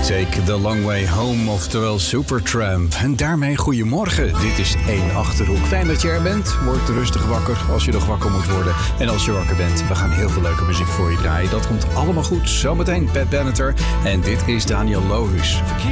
Take the Long Way Home, oftewel Supertramp. En daarmee goedemorgen. Dit is 1 Achterhoek. Fijn dat je er bent. Word rustig wakker als je nog wakker moet worden. En als je wakker bent, we gaan heel veel leuke muziek voor je draaien. Dat komt allemaal goed. Zometeen Pat Benatar. En dit is Daniel Lohuus.